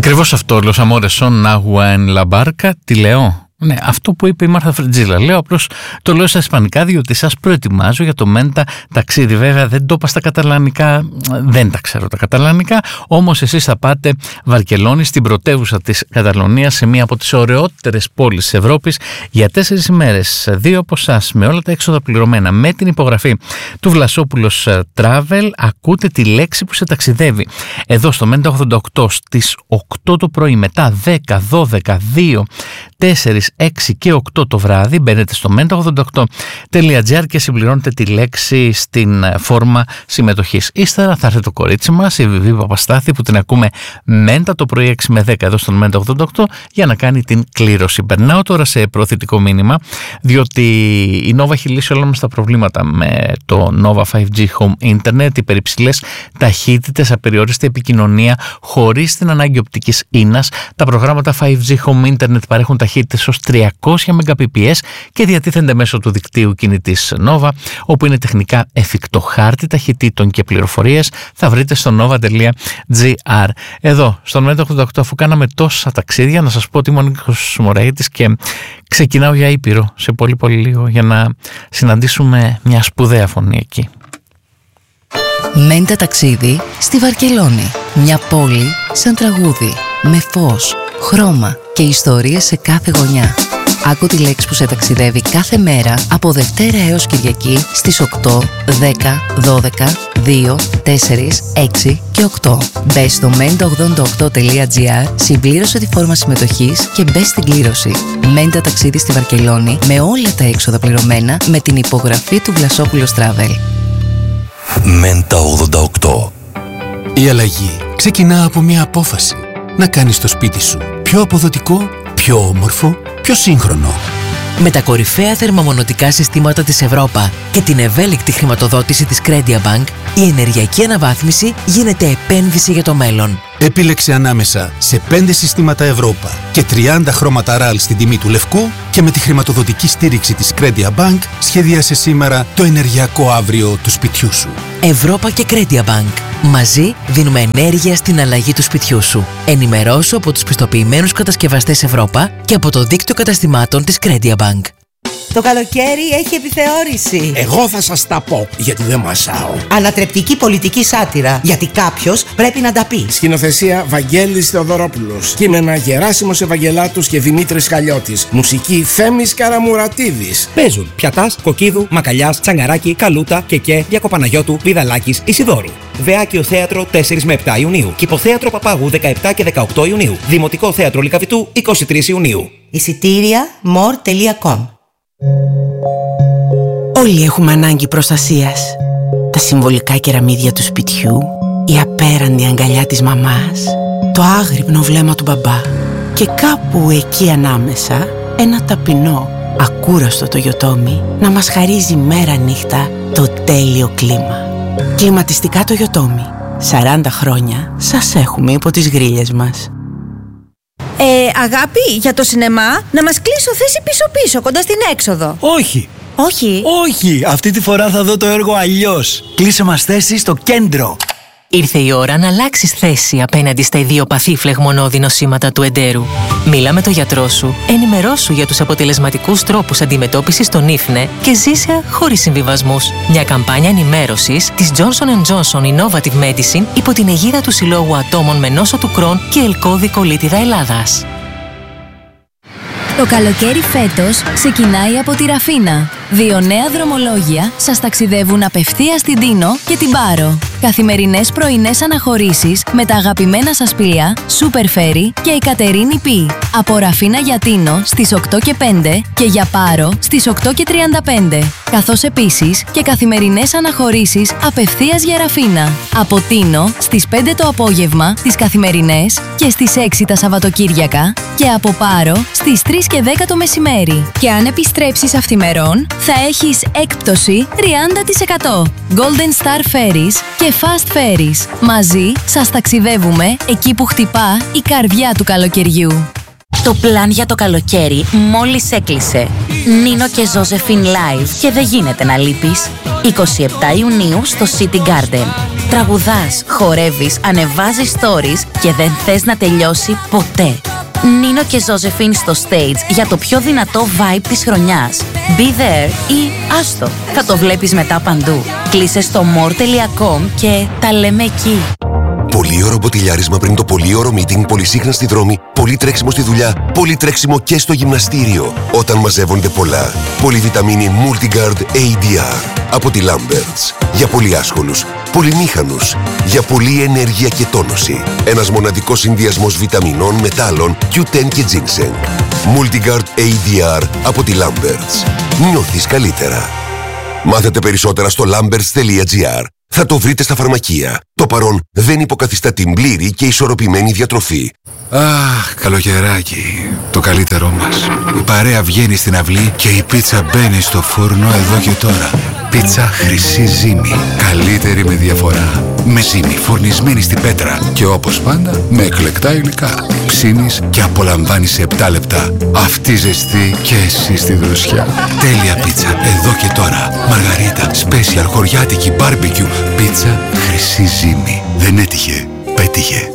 Ακριβώς αυτό, Los Amores son agua en la barca, τι λέω. Ναι, αυτό που είπε η Μάρθα Φρετζίλα. Λέω απλώς το λέω στα ισπανικά, διότι σας προετοιμάζω για το μέντα ταξίδι. Βέβαια δεν το είπα στα καταλανικά, δεν τα ξέρω τα καταλανικά. Όμως εσείς θα πάτε Βαρκελόνη, στην πρωτεύουσα της Καταλωνίας, σε μία από τις ωραιότερες πόλεις της Ευρώπης, για 4 ημέρες. 2 από εσάς, με όλα τα έξοδα πληρωμένα, με την υπογραφή του Βλασόπουλος Travel, ακούτε τη λέξη που σε ταξιδεύει. Εδώ στο Μέντα 88 στις 8 το πρωί, μετά 10, 12, 2, 4, 6 και 8 το βράδυ μπαίνετε στο menta88.gr και συμπληρώνετε τη λέξη στην φόρμα συμμετοχής. Ύστερα θα έρθει το κορίτσι μας, η Βιβί Παπαστάθη, που την ακούμε Μέντα το πρωί 6 με 10 εδώ στον Μέντα 88 για να κάνει την κλήρωση. Περνάω τώρα σε προωθητικό μήνυμα, διότι η Nova έχει λύσει όλα μας τα προβλήματα με το Nova 5G Home Internet, υπερυψηλές ταχύτητες, απεριόριστη επικοινωνία χωρίς την ανάγκη οπτικής ίνας. Τα προγράμματα 5G Home Internet παρέχουν ταχύτητες ως 300 Mbps και διατίθενται μέσω του δικτύου κινητής Nova, όπου είναι τεχνικά εφικτό. Χάρτη ταχυτήτων και πληροφορίες θα βρείτε στο nova.gr. Εδώ, στον Μέντα 88, αφού κάναμε τόσα ταξίδια, να σας πω ότι είμαι ο Νίκος Μωραΐτης και ξεκινάω για Ήπειρο σε πολύ πολύ λίγο για να συναντήσουμε μια σπουδαία φωνή εκεί. Μέντα ταξίδι στη Βαρκελόνη. Μια πόλη σαν τραγούδι, με φως, χρώμα και ιστορίες σε κάθε γωνιά. Άκου τη λέξη που σε ταξιδεύει κάθε μέρα από Δευτέρα έως Κυριακή στις 8, 10, 12, 2, 4, 6 και 8. Μπες στο menta88.gr, συμπλήρωσε τη φόρμα συμμετοχής και μπες στην κλήρωση. Μέντα ταξίδι στη Βαρκελόνη με όλα τα έξοδα πληρωμένα με την υπογραφή του Βλασόπουλος Travel. Μέντα 88. Η αλλαγή ξεκινά από μια απόφαση. Να κάνεις το σπίτι σου πιο αποδοτικό, πιο όμορφο, πιο σύγχρονο. Με τα κορυφαία θερμομονωτικά συστήματα της Ευρώπα και την ευέλικτη χρηματοδότηση της CrediaBank, η ενεργειακή αναβάθμιση γίνεται επένδυση για το μέλλον. Επίλεξε ανάμεσα σε 5 συστήματα Ευρώπα και 30 χρώματα RAL στην τιμή του λευκού και με τη χρηματοδοτική στήριξη της CrediaBank σχεδίασε σήμερα το ενεργειακό αύριο του σπιτιού σου. Ευρώπα και CrediaBank. Μαζί δίνουμε ενέργεια στην αλλαγή του σπιτιού σου. Ενημερώσου από τους πιστοποιημένους κατασκευαστές Ευρώπα και από το δίκτυο καταστημάτων της CrediaBank. Το καλοκαίρι έχει επιθεώρηση. Εγώ θα σας τα πω, γιατί δεν μασάω. Ανατρεπτική πολιτική σάτυρα, γιατί κάποιος πρέπει να τα πει. Σκηνοθεσία Βαγγέλης Θεοδωρόπουλος. Κείμενα Γεράσιμος Ευαγγελάτους και Δημήτρης Χαλιώτης. Μουσική Θέμης Καραμουρατίδης. Παίζουν Πιατάς, Κοκκίδου, Μακαλιάς, Τσαγκαράκη, Καλούτα, Κεκέ, Διακοπαναγιώτου, Βιδαλάκης, Ισιδώρου. Βεάκιο Θέατρο 4 με 7 Ιουνίου. Κηποθέατρο Παπάγου 17 και 18 Ιουνίου. Δημοτικό Θέατρο Λυκαβητού 23 Ιουνίου. Εισιτήρια more.com. Όλοι έχουμε ανάγκη προστασίας. Τα συμβολικά κεραμίδια του σπιτιού, η απέραντη αγκαλιά της μαμάς, το άγρυπνο βλέμμα του μπαμπά και κάπου εκεί ανάμεσα ένα ταπεινό, ακούραστο το Toyotomi να μας χαρίζει μέρα νύχτα το τέλειο κλίμα. Κλιματιστικά το Toyotomi. 40 χρόνια σας έχουμε υπό τις γρίλες μας. Αγάπη, για το σινεμά, να μας κλείσω θέση πίσω-πίσω, κοντά στην έξοδο. Όχι. Όχι. Όχι, αυτή τη φορά θα δω το έργο αλλιώς. Κλείσε μας θέση στο κέντρο. Ήρθε η ώρα να αλλάξεις θέση απέναντι στα ιδιοπαθή φλεγμονώδη νοσήματα του εντέρου. Μίλα με τον γιατρό σου, ενημερώσου για τους αποτελεσματικούς τρόπους αντιμετώπισης των ίφνε και ζήσε χωρίς συμβιβασμούς. Μια καμπάνια ενημέρωσης της Johnson & Johnson Innovative Medicine υπό την αιγίδα του Συλλόγου Ατόμων με νόσο του Κρόν και Ελκώδη Κολίτιδα Ελλάδας. Το καλοκαίρι φέτος ξεκινάει από τη Ραφίνα. 2 νέα δρομολόγια σας ταξιδεύουν απευθείας στην Τίνο και την Πάρο. Καθημερινές πρωινές αναχωρήσεις με τα αγαπημένα σας πλοία Super Ferry και η Κατερίνη Πι. Από Ραφίνα για Τίνο στις 8 και 5 και για Πάρο στις 8 και 35. Καθώς επίσης και καθημερινές αναχωρήσεις απευθείας για Ραφίνα. Από Τίνο στις 5 το απόγευμα τις καθημερινές και στις 6 τα Σαββατοκύριακα και από Πάρο στις 3 και 10 το μεσημέρι. Και αν επιστρέψεις αυθημερών θα έχεις έκπτωση 30%. Golden Star Ferries και Fast Ferries. Μαζί σας ταξιδεύουμε εκεί που χτυπά η καρδιά του καλοκαιριού. Το πλάν για το καλοκαίρι μόλις έκλεισε. Νίνο και Ζώζεφιν live και δεν γίνεται να λείπεις. 27 Ιουνίου στο City Garden. Τραγουδάς, χορεύεις, ανεβάζεις stories και δεν θες να τελειώσει ποτέ. Νίνο και Ζώζεφιν στο stage για το πιο δυνατό vibe της χρονιάς. Be there ή άστο, θα το βλέπεις μετά παντού. Κλείσε στο more.com και τα λέμε εκεί. Πολύωρο μποτιλιάρισμα πριν το πολύωρο meeting, πολυσύχνα στη δρόμη, πολύ τρέξιμο στη δουλειά, πολύ τρέξιμο και στο γυμναστήριο. Όταν μαζεύονται πολλά. Πολυβιταμίνη Multigard ADR από τη Lamberts. Για πολύ άσχολους, πολυμήχανους, για πολλή ενέργεια και τόνωση. Ένας μοναδικός συνδυασμός βιταμινών, μετάλλων, Q10 και ginseng. Multigard ADR από τη Lamberts. Νιώθεις καλύτερα. Μάθετε περισσότερα στο lamberts.gr. Θα το βρείτε στα φαρμακεία. Το παρόν δεν υποκαθιστά την πλήρη και ισορροπημένη διατροφή. Αχ, καλοκαιράκι. Το καλύτερό μας. Η παρέα βγαίνει στην αυλή και η πίτσα μπαίνει στο φούρνο εδώ και τώρα. Πίτσα Χρυσή Ζύμη. Καλύτερη με διαφορά. Με ζύμη φουρνισμένη στην πέτρα. Και όπως πάντα με εκλεκτά υλικά. Ψήνεις και απολαμβάνεις σε 7 λεπτά. Αυτή ζεστή και εσύ στη δροσιά. Τέλεια πίτσα εδώ και τώρα. Μαργαρίτα, special, χωριάτικη, barbecue. Πίτσα Χρυσή Ζύμη. Δεν έτυχε, πέτυχε.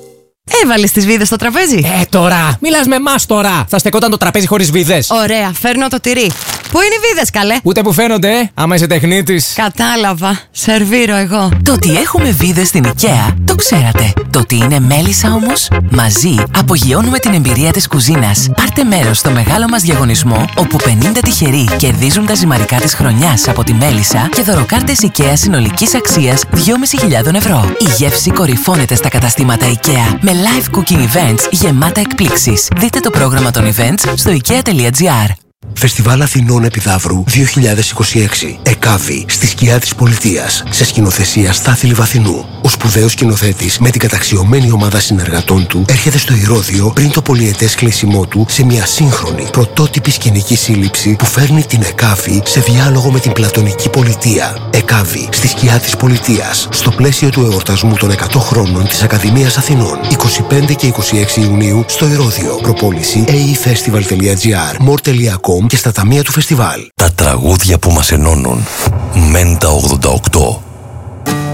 Έβαλες τις βίδες στο τραπέζι. Τώρα! Μιλάς με εμάς τώρα! Θα στεκόταν το τραπέζι χωρίς βίδες. Ωραία, φέρνω το τυρί. Πού είναι οι βίδες, καλέ? Ούτε που φαίνονται, άμα είσαι τεχνίτης. Κατάλαβα. Σερβίρω εγώ. Το ότι έχουμε βίδες στην IKEA, το ξέρατε. Το ότι είναι μέλισσα όμως, μαζί απογειώνουμε την εμπειρία της κουζίνας. Πάρτε μέρος στο μεγάλο μας διαγωνισμό, όπου 50 τυχεροί κερδίζουν τα ζυμαρικά της χρονιάς από τη μέλισσα και δωροκάρτες IKEA συνολικής αξίας 2.500 ευρώ. Η γεύση κορυφώνεται στα καταστήματα IKEA με live cooking events γεμάτα εκπλήξεις. Δείτε το πρόγραμμα των events στο ikea.gr. Φεστιβάλ Αθηνών Επιδαύρου 2026. ΕΚΑΒΗ στη σκιά της πολιτείας. Σε σκηνοθεσία Στάθη Λιβαθινού. Ο σπουδαίος σκηνοθέτης με την καταξιωμένη ομάδα συνεργατών του έρχεται στο Ηρώδειο πριν το πολυετές κλείσιμό του σε μια σύγχρονη πρωτότυπη σκηνική σύλληψη που φέρνει την ΕΚΑΒΗ σε διάλογο με την πλατωνική πολιτεία. ΕΚΑΒΗ στη σκιά της πολιτείας. Στο πλαίσιο του εορτασμού των 100 χρόνων της Ακαδημίας Αθηνών. 25 και 26 Ιουνίου στο Ηρώδειο. Προπόληση aefestival.gr, more.com και στα ταμεία του φεστιβάλ. Τα τραγούδια που μας ενώνουν. Μέντα 88.